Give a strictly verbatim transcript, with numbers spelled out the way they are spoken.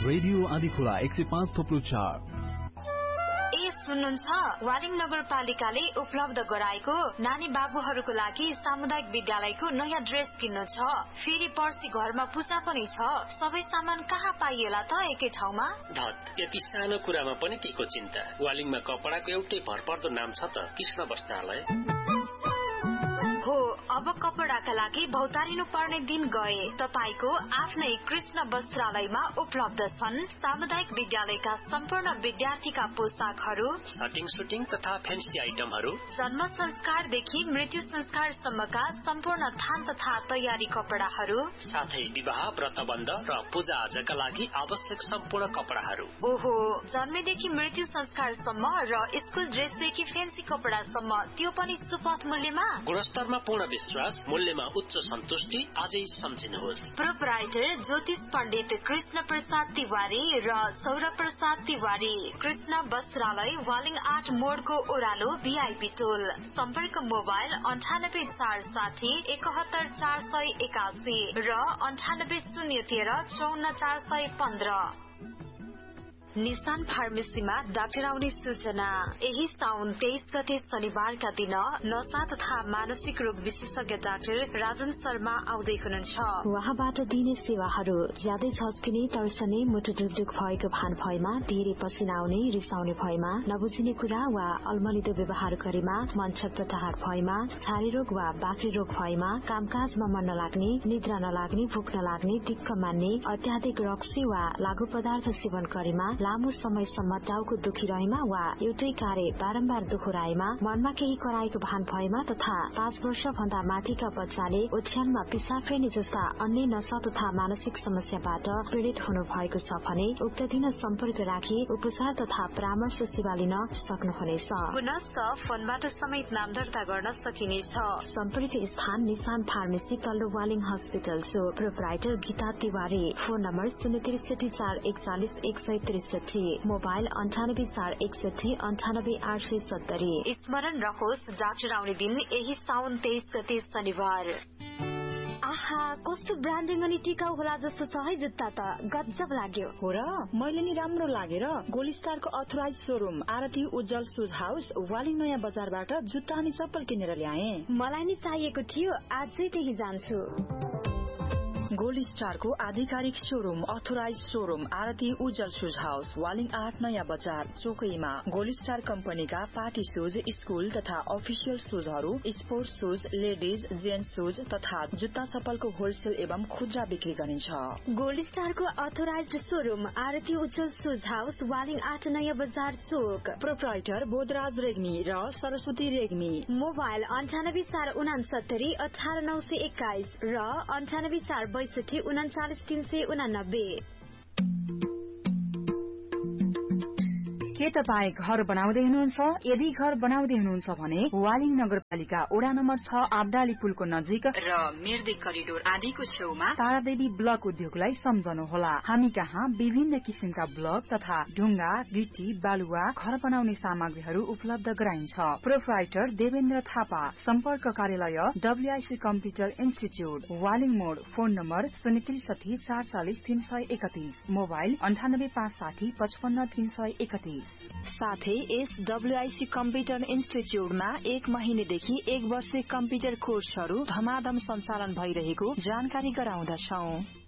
Radio Andhikhola एक सय पाँच थोप्लो चार। ए सुन्नुहुन्छ, वालिङ नगरपालिकाले उपलब्ध गराएको नानी बाबुहरूको लागि सामुदायिक विद्यालयको नयाँ ड्रेस किन्नु छ। फेरि पर्सि घरमा पूजा पनि छ। सबै सामान कहाँ पाइएला त एकै ठाउँमा? धत, यति सानो कुरामा पनि के को चिन्ता? वालिङमा कपडाको एउटै भरपर्दो नाम छ त, कृष्ण वस्त्रालय। हो, अब कपडाका लागि भौतारिनु पर्ने दिन गए। तपाईको आफ्नै कृष्ण वस्त्रालयमा उपलब्ध छन् सामुदायिक विद्यालयका सम्पूर्ण विद्यार्थीका पोसाकहरू, सटिङ सुटिङ तथा फ्यान्सी आइटमहरू, जन्म संस्कारदेखि मृत्यु संस्कारसम्मका सम्पूर्ण थान तथा तयारी कपडाहरू, साथै विवाह, व्रतबन्ध र पूजा आजका लागि आवश्यक सम्पूर्ण कपडाहरू। ओहो, जन्मेदेखि मृत्यु संस्कारसम्म र स्कुल ड्रेसदेखि फ्यान्सी कपडासम्म, त्यो पनि सुपथ मूल्यमा। गुणस्तरमा पूर्ण विश्वास, मूल्यमा उच्च सन्तुष्टि, आजै सम्झिनुहोस्। प्रोपराइटर ज्योतिष पण्डित कृष्ण प्रसाद तिवारी र सौरभ प्रसाद तिवारी, कृष्ण वस्त्रालय, वालिङ आठ मोडको ओह्रालो भिआइपी टोल। सम्पर्क मोबाइल अन्ठानब्बे चार साठी एकहत्तर चार सय एकासी र अन्ठानब्बे शून्य तेह्र चौन्न चार सय पन्ध्र। निशान फार्मेसीमा डाक्टर आउने सूचना। यही साउन तेइस गते शनिबारका दिन नशा तथा मानसिक रोग विशेषज्ञ डाक्टर राजन शर्मा आउँदै हुनुहुन्छ। उहाँबाट दिने सेवाहरू ज्यादै झस्किने, तर्सने, मुटु ढुकढुक भएको भान भएमा, धेरै पसिना आउने, रिसाउने भएमा, नबुझिने कुरा वा अल्मलिदो व्यवहार गरेमा, मन छटपटाहट भएमा, छारे रोग वा बाक्रे रोग भएमा, कामकाजमा मन नलाग्ने, निद्रा नलाग्ने, भूख नलाग्ने, दिक्क मान्ने, अत्याधिक रक्सी वा लागू पदार्थ सेवन गरेमा, लामो समयसम्म टाउको दुखिरहेमा वा एउटै कार्य बारम्बार दोहोऱ्याएमा, मनमा केही कराएको भान भएमा तथा पाँच वर्ष भन्दा माथिका बच्चाले ओछ्यानमा पिसाब फेर्ने जस्ता अन्य नशा तथा मानसिक समस्याबाट पीड़ित हुनु भएको छ भने उक्त दिन सम्पर्क राखी उपचार तथा परामर्श सेवा लिन सक्नुहुनेछ। पुनश्च फोनबाट समेत नाम दर्ता गर्न सकिनेछ। सम्पर्क स्थान निशान फार्मेसी, तल्लो वालिङ हस्पिटल छो। Proprietor Gita Tiwari. Phone number शून्य त्रिसठी चार एकचालिस एक सय त्रिसठी, मोबाइल अन्ठानब्बे चार एकसठी अन्ठानब्बे आठ सय सत्तरी। स्मरण रहोस्, डाक्टर आउने दिन यही साउन तेइस गते शनिबार। आहा, कस्तो ब्रान्डिङ अनि टिकाउ होला जस्तो छ है जुत्ता त, गजब लाग्यो। हो र, मैले नि राम्रो लागेर गोल्ड स्टारको अथोराइज शोरूम आरती उज्जवल सुज हाउस वालिङ नयाँ बजारबाट जुत्ता अनि चप्पल किनेर ल्याए। मलाई नि चाहिएको थियो, आजै त्यही जान्छु। गोल्ड स्टारको आधिकारिक शोरूम अथोराइज शोरूम आरती उज्जवल सुज हाउस वालिङ आठ नयाँ बजार चोकैमा। गोल्ड स्टार कम्पनीका पार्टी सुज, स्कूल तथा अफिसियल सुजहरू, sports shoes, ladies gents shoes तथा जुत्ता चप्पलको होलसेल एवं खुद्रा बिक्री गरिन्छ। गोल्ड स्टारको अथोराइज शोरूम आरती उज्जवल सुज हाउस वालिङ आठ नयाँ बजार चोक। प्रोपराइटर बोधराज रेग्मी र सरस्वती रेग्मी। मोबाइल अन्ठानब्बे चार उनासत्तरी अठार नौ सय एक्काइस र अन्ठानब्बे चार बैसठी उनाचालिस तीन सय उनानब्बे। के तपाईँ घर बनाउँदै हुनुहुन्छ? यदि घर बनाउँदै हुनुहुन्छ भने वालिङ नगरपालिका ओडा नम्बर छ आबडाली पुलको नजिक र मिर्दी करिडोर आदिको छेउमा तारादेवी ब्लक उद्योगलाई सम्झनुहोला। हामी कहाँ विभिन्न किसिमका ब्लक तथा ढुङ्गा, गिटी, बालुवा, घर बनाउने सामग्रीहरू उपलब्ध गराइन्छ। प्रोपराइटर देवेन्द्र थापा। सम्पर्क कार्यालय डब्ल्युआईसी कम्प्युटर इन्स्टिच्युट, वालिङ मोड। फोन नम्बर शून्य त्रिसठी चार चालिस तीन सय एकतीस, मोबाइल अन्ठानब्बे पाँच साठी पचपन्न तीन सय एकतीस। साथै यस डब्ल्युआईसी कम्प्युटर इन्स्टिच्युटमा एक महिनेदेखि एक वर्ष कम्प्युटर कोर्सहरू धमाधम सञ्चालन भइरहेको जानकारी गराउँदछौं।